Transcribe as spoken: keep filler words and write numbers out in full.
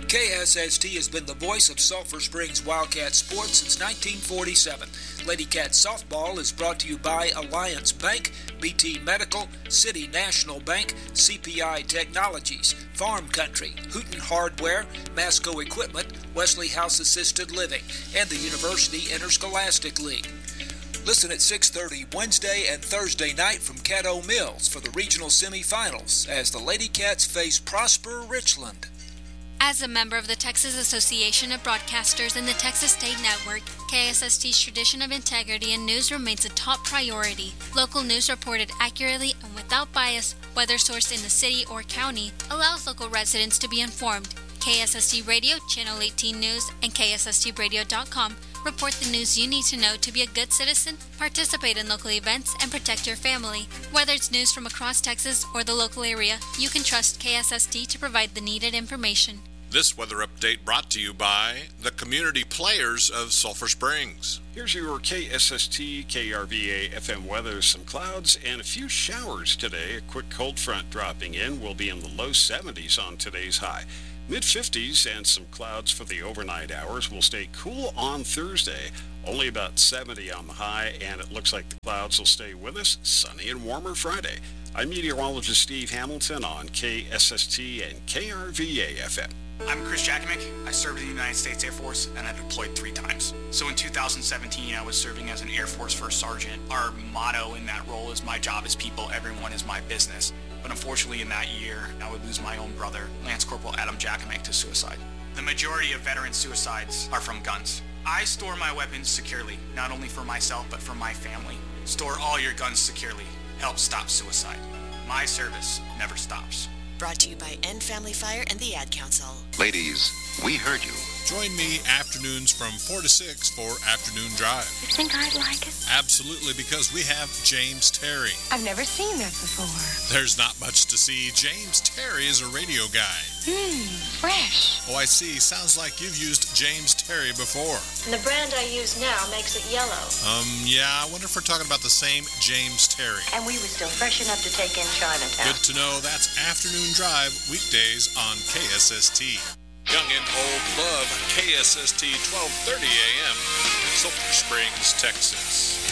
K S S T has been the voice of Sulphur Springs Wildcat sports since nineteen forty-seven. Lady Cat Softball is brought to you by Alliance Bank, B T Medical, City National Bank, C P I Technologies, Farm Country, Hooten Hardware, Masco Equipment, Wesley House Assisted Living, and the University Interscholastic League. Listen at six thirty Wednesday and Thursday night from Caddo Mills for the regional semifinals as the Lady Cats face Prosper Richland. As a member of the Texas Association of Broadcasters and the Texas State Network, K S S T's tradition of integrity in news remains a top priority. Local news reported accurately and without bias, whether sourced in the city or county, allows local residents to be informed. K S S T Radio, Channel eighteen News, and K S S T radio dot com report the news you need to know to be a good citizen, participate in local events, and protect your family. Whether it's news from across Texas or the local area, you can trust K S S T to provide the needed information. This weather update brought to you by the community players of Sulphur Springs. Here's your K S S T, K R V A F M weather. Some clouds and a few showers today. A quick cold front dropping in. We'll be in the low seventies on today's high. mid fifties and some clouds for the overnight hours. Will stay cool on Thursday. Only about seventy on the high, and it looks like the clouds will stay with us. Sunny and warmer Friday. I'm meteorologist Steve Hamilton on K S S T and K R V A F M. I'm Chris Jakimick. I served in the United States Air Force, and I deployed three times. So in two thousand seventeen, I was serving as an Air Force First Sergeant. Our motto in that role is, my job is people, everyone is my business. But unfortunately in that year, I would lose my own brother, Lance Corporal Adam Jakimick, to suicide. The majority of veteran suicides are from guns. I store my weapons securely, not only for myself, but for my family. Store all your guns securely. Help stop suicide. My service never stops. Brought to you by End Family Fire and the Ad Council. Ladies, we heard you. Join me afternoons from four to six for Afternoon Drive. You think I'd like it? Absolutely, because we have James Terry. I've never seen that before. There's not much to see. James Terry is a radio guy. Mmm, fresh. Oh, I see. Sounds like you've used James Terry before. And the brand I use now makes it yellow. Um, yeah, I wonder if we're talking about the same James Terry. And we were still fresh enough to take in Chinatown. Good to know. That's Afternoon Drive, weekdays on K S S T. Young and old love K S S T twelve thirty A M, Sulphur Springs, Texas.